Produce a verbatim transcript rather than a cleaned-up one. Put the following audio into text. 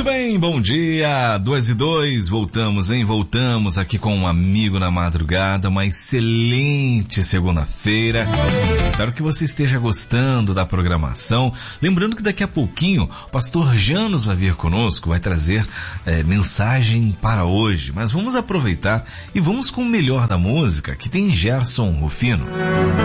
Muito bem, bom dia, duas e dois, voltamos, hein? Voltamos aqui com um amigo na madrugada, uma excelente segunda-feira. Espero que você esteja gostando da programação. Lembrando que daqui a pouquinho o pastor Janos vai vir conosco, vai trazer é, mensagem para hoje. Mas vamos aproveitar e vamos com o melhor da música, que tem Gerson Rufino.